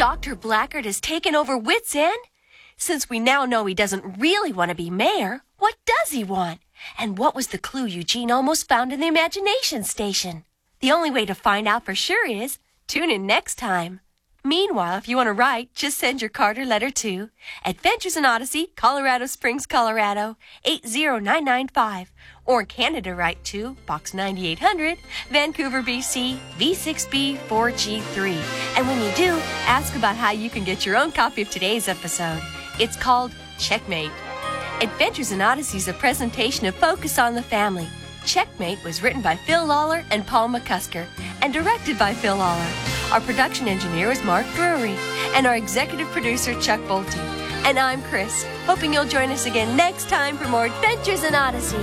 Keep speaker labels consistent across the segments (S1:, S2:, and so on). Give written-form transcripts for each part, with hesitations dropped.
S1: Dr. Blackard has taken over Wits End? Since we now know he doesn't really want to be mayor, what does he want? And what was the clue Eugene almost found in the imagination station? The only way to find out for sure is tune in next time. Meanwhile, if you want to write, just send your card or letter to Adventures in Odyssey, Colorado Springs, Colorado, 80995. Or in Canada, write to Box 9800, Vancouver, BC, V6B4G3. And when you do, ask about how you can get your own copy of today's episode. It's called Checkmate. Adventures in Odyssey is a presentation of Focus on the Family. Checkmate was written by Phil Lawler and Paul McCusker and directed by Phil Lawler. Our production engineer is Mark Brewery and our executive producer Chuck Bolte. And I'm Chris, hoping you'll join us again next time for more Adventures in Odyssey.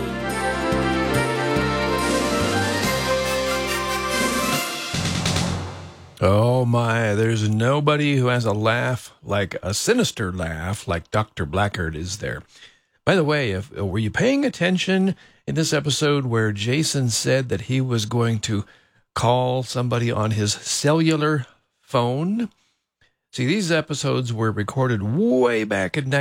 S2: Oh my, there's nobody who has a laugh like a sinister laugh like Dr. Blackard is there. By the way, were you paying attention in this episode where Jason said that he was going to call somebody on his cellular phone? See, these episodes were recorded way back in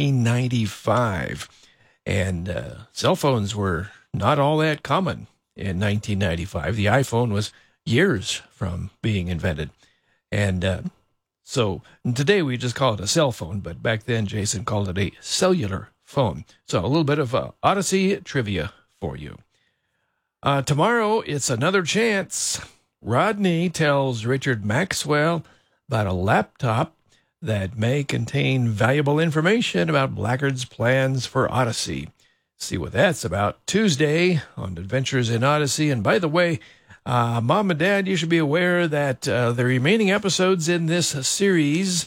S2: 1995, and cell phones were not all that common in 1995. The iPhone was years from being invented. And so today we just call it a cell phone, but back then Jason called it a cellular phone. So a little bit of Odyssey trivia for you. Tomorrow, it's another chance. Rodney tells Richard Maxwell about a laptop that may contain valuable information about Blackard's plans for Odyssey. See what that's about Tuesday on Adventures in Odyssey. And by the way, Mom and Dad, you should be aware that the remaining episodes in this series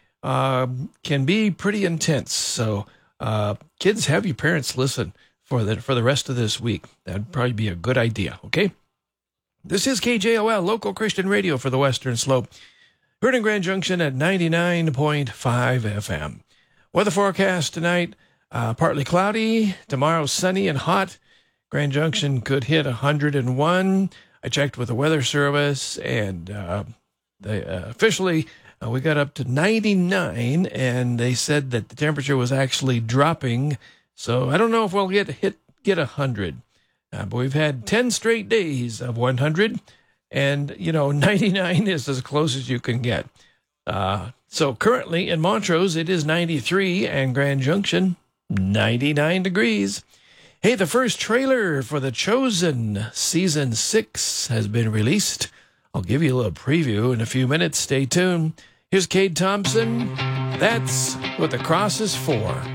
S2: can be pretty intense. So kids, have your parents listen for the rest of this week. That'd probably be a good idea, okay? This is KJOL, local Christian radio for the Western Slope. Heard in Grand Junction at 99.5 FM. Weather forecast tonight, partly cloudy. Tomorrow, sunny and hot. Grand Junction could hit 101. I checked with the Weather Service, and officially we got up to 99, and they said that the temperature was actually dropping. So I don't know if we'll get 100. But we've had 10 straight days of 100, and, 99 is as close as you can get. So currently in Montrose, it is 93, and Grand Junction, 99 degrees. Hey, the first trailer for The Chosen Season 6 has been released. I'll give you a little preview in a few minutes. Stay tuned. Here's Cade Thompson. That's what the cross is for.